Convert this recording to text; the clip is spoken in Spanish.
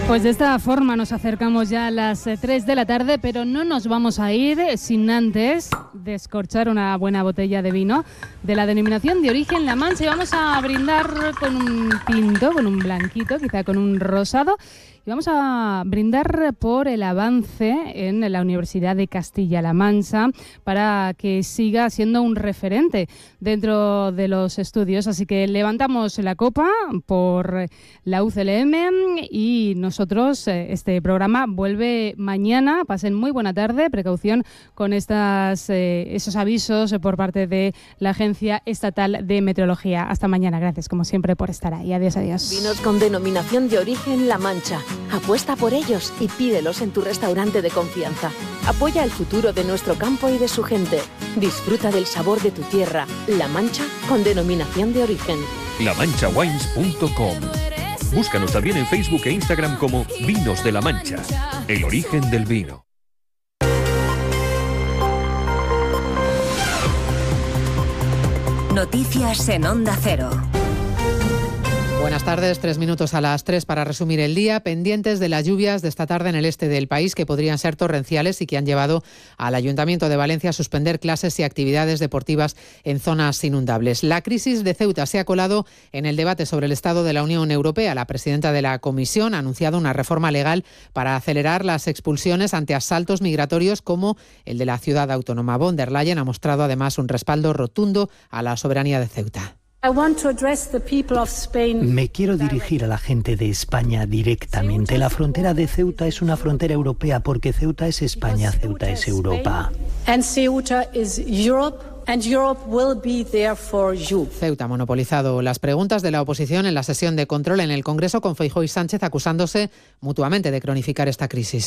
Pues de esta forma nos acercamos ya a las 3 de la tarde, pero no nos vamos a ir sin antes descorchar una buena botella de vino de la denominación de origen La Mancha, y vamos a brindar con un tinto, con un blanquito, quizá con un rosado. Y vamos a brindar por el avance en la Universidad de Castilla-La Mancha para que siga siendo un referente dentro de los estudios. Así que levantamos la copa por la UCLM y nosotros, este programa vuelve mañana. Pasen muy buena tarde. Precaución con esos avisos por parte de la Agencia Estatal de Meteorología. Hasta mañana. Gracias, como siempre, por estar ahí. Adiós, adiós. Vinos con denominación de origen La Mancha. Apuesta por ellos y pídelos en tu restaurante de confianza. Apoya el futuro de nuestro campo y de su gente. Disfruta del sabor de tu tierra. La Mancha con denominación de origen. lamanchawines.com. Búscanos también en Facebook e Instagram como Vinos de La Mancha. El origen del vino. Noticias en Onda Cero. Buenas tardes, 3 minutos a las 3 para resumir el día. Pendientes de las lluvias de esta tarde en el este del país, que podrían ser torrenciales y que han llevado al Ayuntamiento de Valencia a suspender clases y actividades deportivas en zonas inundables. La crisis de Ceuta se ha colado en el debate sobre el estado de la Unión Europea. La presidenta de la Comisión ha anunciado una reforma legal para acelerar las expulsiones ante asaltos migratorios como el de la ciudad autónoma. Von der Leyen ha mostrado además un respaldo rotundo a la soberanía de Ceuta. Me quiero dirigir a la gente de España directamente. La frontera de Ceuta es una frontera europea porque Ceuta es España, Ceuta es Europa. Ceuta ha monopolizado las preguntas de la oposición en la sesión de control en el Congreso, con Feijóo y Sánchez acusándose mutuamente de cronificar esta crisis.